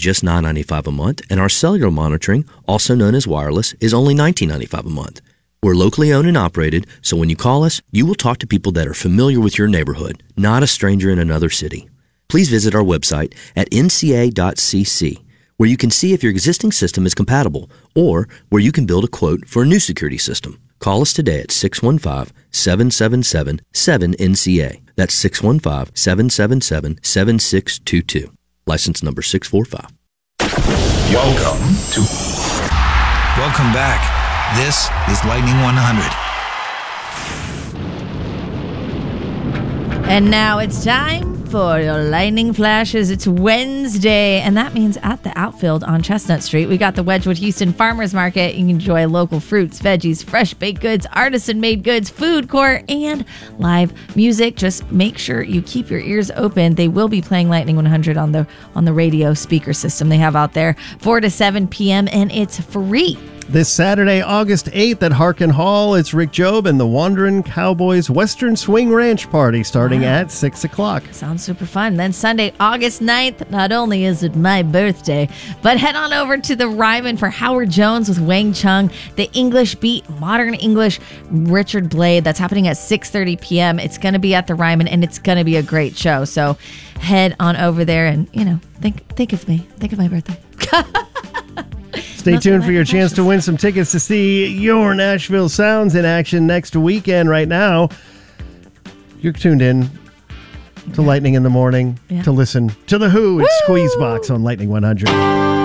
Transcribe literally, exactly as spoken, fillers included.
just nine dollars and ninety-five cents a month, and our cellular monitoring, also known as wireless, is only nineteen dollars and ninety-five cents a month. We're locally owned and operated, so when you call us, you will talk to people that are familiar with your neighborhood, not a stranger in another city. Please visit our website at N C A dot C C, where you can see if your existing system is compatible, or where you can build a quote for a new security system. Call us today at six one five, seven seven seven, seven N C A. That's six one five, seven seven seven, seven six two two. License number six four five. Welcome to... Welcome back. This is Lightning one hundred. And now it's time for your lightning flashes. It's Wednesday, and that means at the Outfield on Chestnut Street, we got the Wedgwood Houston Farmers Market. You can enjoy local fruits, veggies, fresh baked goods, artisan-made goods, food court, and live music. Just make sure you keep your ears open. They will be playing Lightning one hundred on the on the radio speaker system they have out there, four to seven p.m., and it's free. This Saturday, August eighth at Harkin Hall, it's Rick Job and the Wanderin' Cowboys Western Swing Ranch Party starting wow. at six o'clock. Sounds super fun. Then Sunday, August ninth, not only is it my birthday, but head on over to the Ryman for Howard Jones with Wang Chung, the English Beat, Modern English, Richard Blade. That's happening at six thirty p.m. It's going to be at the Ryman, and it's going to be a great show. So head on over there and, you know, think think of me. Think of my birthday. Stay tuned for your chance to win some tickets to see your Nashville Sounds in action next weekend. Right now, you're tuned in to Lightning in the Morning yeah. to listen to The Who. It's Squeezebox on Lightning one hundred.